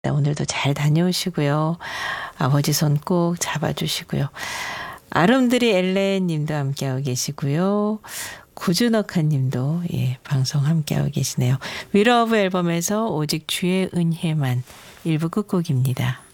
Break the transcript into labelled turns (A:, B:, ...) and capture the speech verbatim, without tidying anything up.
A: 오늘도 잘 다녀오시고요. 아버지 손 꼭 잡아주시고요. 아름드리 엘렌 님도 함께하고 계시고요. 구준옥한 님도 예, 방송 함께하고 계시네요. 위로브 앨범에서 오직 주의 은혜만 일부 끝곡입니다.